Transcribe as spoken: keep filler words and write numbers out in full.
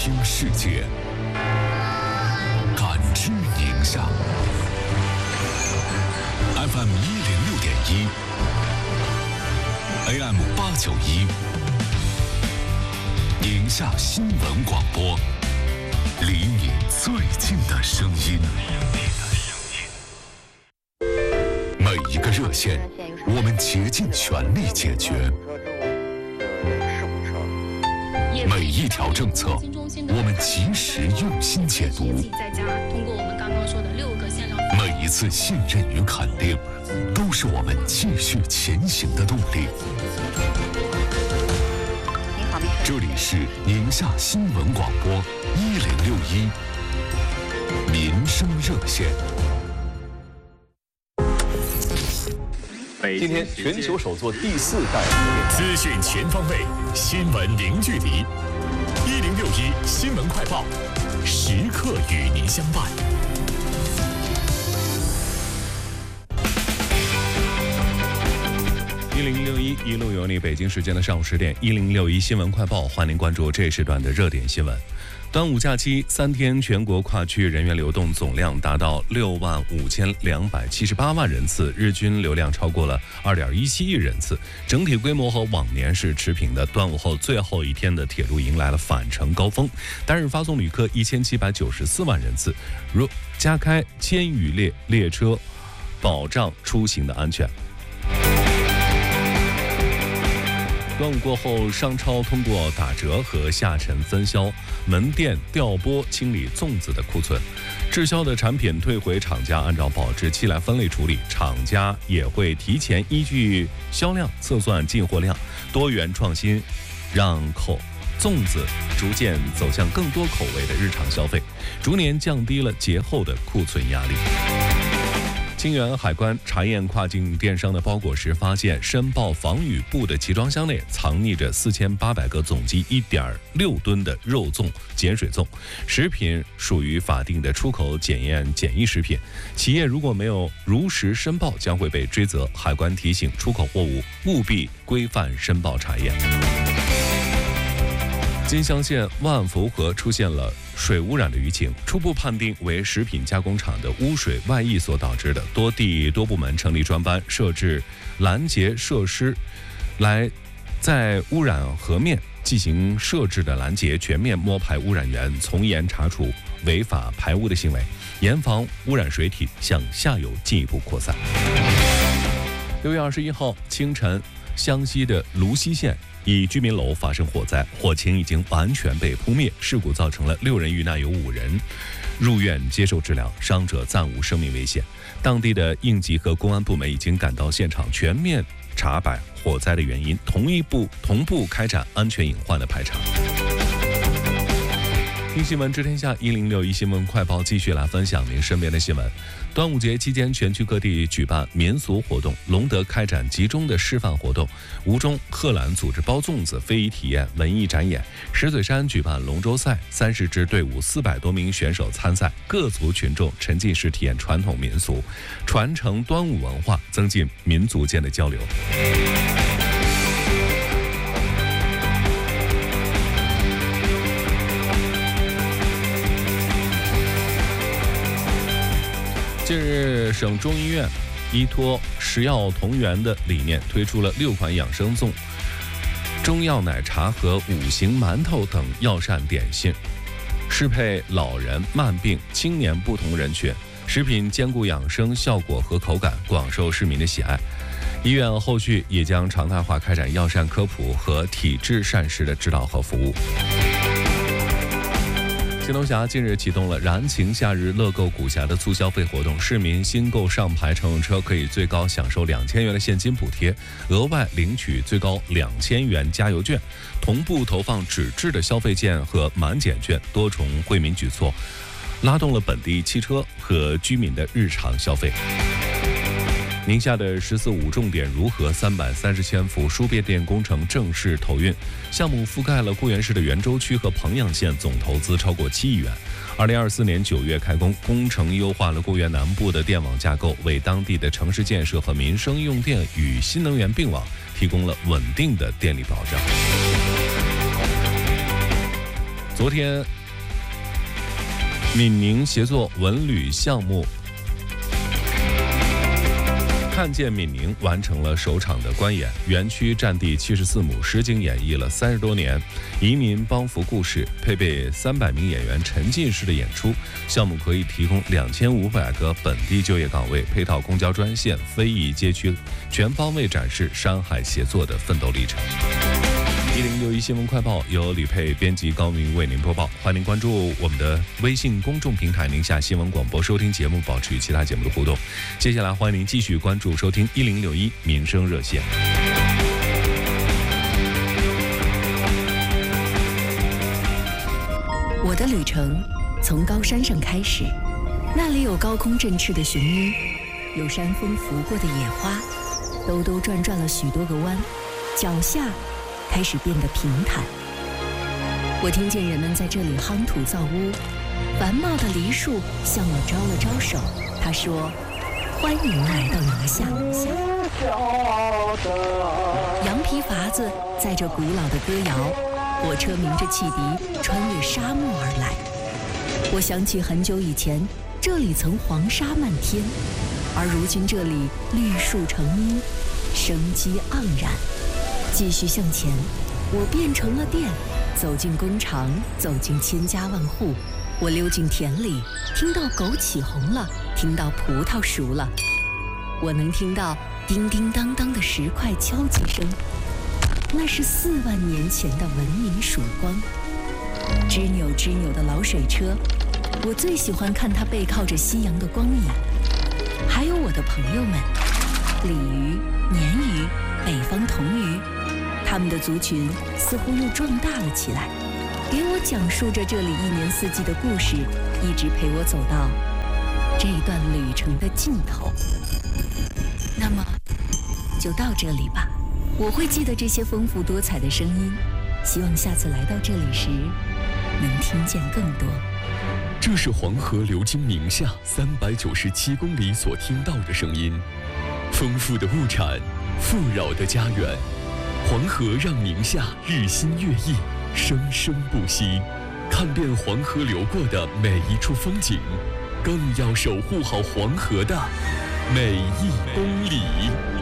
听世界，感知宁夏。F M 一零六点一 ，A M 八九一，宁夏新闻广播，离你最近的声音。每一个热线，我们竭尽全力解决；每一条政策，我们及时用心解读。每一次信任与肯定，都是我们继续前行的动力。这里是宁夏新闻广播一零六一民生热线。 今天全球首座第四代核电资讯全方位，新闻零距离。一零六一新闻快报，时刻与您相伴。 一零六一一路有你，北京时间的上午十点，一零六一新闻快报，欢迎您关注这一时段的热点新闻。端午假期三天，全国跨区人员流动总量达到六万五千两百七十八万人次，日均流量超过了二点一七亿人次，整体规模和往年是持平的。端午后最后一天的铁路迎来了返程高峰，单日发送旅客一千七百九十四万人次，如加开千余列列车，保障出行的安全。端午过后，商超通过打折和下沉分销门店调拨清理粽子的库存，滞销的产品退回厂家按照保质期来分类处理，厂家也会提前依据销量测算进货量，多元创新让口粽子逐渐走向更多口味的日常消费，逐年降低了节后的库存压力。清远海关查验跨境电商的包裹时，发现申报防雨布的集装箱内藏匿着四千八百个总计一点六吨的肉粽、碱水粽，食品属于法定的出口检验检疫食品，企业如果没有如实申报，将会被追责。海关提醒出口货物务必规范申报查验。金乡县万福河出现了水污染的舆情，初步判定为食品加工厂的污水外溢所导致的，多地多部门成立专班，设置拦截设施，来在污染河面进行设置的拦截，全面摸排污染源，从严查处违法排污的行为，严防污染水体向下游进一步扩散。六月二十一号清晨，湘西的泸溪县一居民楼发生火灾，火情已经完全被扑灭，事故造成了六人遇难，有五人入院接受治疗，伤者暂无生命危险。当地的应急和公安部门已经赶到现场，全面查摆火灾的原因，同一步同步开展安全隐患的排查。听新闻知天下一零六一新闻快报，继续来分享您身边的新闻。端午节期间，全区各地举办民俗活动，隆德开展集中的示范活动，吴中、贺兰组织包粽子、非遗体验、文艺展演，石嘴山举办龙舟赛，三十支队伍、四百多名选手参赛，各族群众沉浸式体验传统民俗，传承端午文化，增进民族间的交流。近日，省中医院依托食药同源的理念，推出了六款养生粽、中药奶茶和五行馒头等药膳点心，适配老人、慢病、青年不同人群，食品兼顾养生效果和口感，广受市民的喜爱。医院后续也将常态化开展药膳科普和体质膳食的指导和服务。新东峡近日启动了燃情夏日乐购股匣的促消费活动，市民新购上牌乘用车可以最高享受两千元的现金补贴，额外领取最高两千元加油券，同步投放纸质的消费券和满减券，多重惠民举措拉动了本地汽车和居民的日常消费。宁夏的“十四五”重点如河三百三十千伏输变电工程正式投运，项目覆盖了固原市的袁州区和彭阳县，总投资超过七亿元。二零二四年九月开工，工程优化了固原南部的电网架构，为当地的城市建设和民生用电与新能源并网提供了稳定的电力保障。昨天， 闽宁协作文旅项目看见闽宁完成了首场的观演，园区占地七十四亩，实景演绎了三十多年移民帮扶故事，配备三百名演员沉浸式的演出。项目可以提供两千五百个本地就业岗位，配套公交专线，非遗街区，全方位展示山海协作的奋斗历程。一零六一新闻快报由李佩编辑，高明为您播报。欢迎您关注我们的微信公众平台宁夏新闻广播，收听节目，保持与其他节目的互动。接下来欢迎您继续关注收听一零六一民生热线。 我的旅程从高山上开始，那里有高空振翅的雄鹰，有山风拂过的野花，兜兜转转了许多个弯，脚下开始变得平坦。我听见人们在这里夯土造屋，繁茂的梨树向我招了招手，他说：“欢迎来到宁夏。”羊皮筏子载着古老的歌谣，火车鸣着汽笛，穿越沙漠而来。我想起很久以前，这里曾黄沙漫天，而如今这里绿树成荫，生机盎然。继续向前，我变成了电，走进工厂，走进千家万户。我溜进田里，听到枸杞红了，听到葡萄熟了。我能听到叮叮当当的石块敲击声，那是四万年前的文明曙光。吱扭吱扭的老水车，我最喜欢看它背靠着夕阳的光影。还有我的朋友们，鲤鱼、鲶鱼、北方童鱼，他们的族群似乎又壮大了起来，给我讲述着这里一年四季的故事，一直陪我走到这一段旅程的尽头。那么就到这里吧，我会记得这些丰富多彩的声音，希望下次来到这里时能听见更多。 这是黄河流经宁夏三百九十七公里所听到的声音，丰富的物产，富饶的家园。黄河让宁夏日新月异，生生不息。看遍黄河流过的每一处风景，更要守护好黄河的每一公里。